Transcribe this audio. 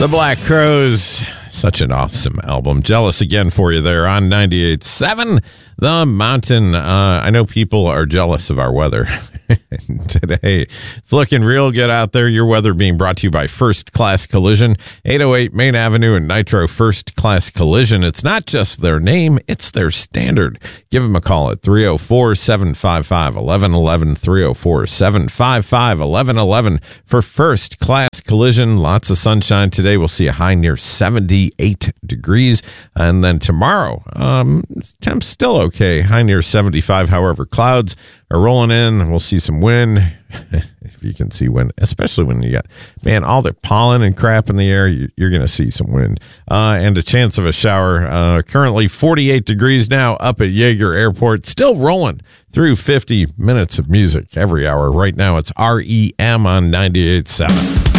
The Black Crowes, such an awesome album. Jealous again for you there on 98.7 The Mountain. I know people are jealous of our weather today. It's looking real good out there. Your weather being brought to you by First Class Collision, 808 Main Avenue and Nitro. First Class Collision. It's not just their name, it's their standard. Give them a call at 304-755-1111, 304-755-1111 for First Class Collision. Lots of sunshine today. We'll see a high near 78 degrees. And then tomorrow, temps still okay. High near 75. However, clouds are rolling in. We'll see some wind. If you can see wind, especially when you got, all the pollen and crap in the air, you're going to see some wind. And a chance of a shower. Currently 48 degrees now up at Yeager Airport. Still rolling through 50 minutes of music every hour. Right now it's REM on 98.7.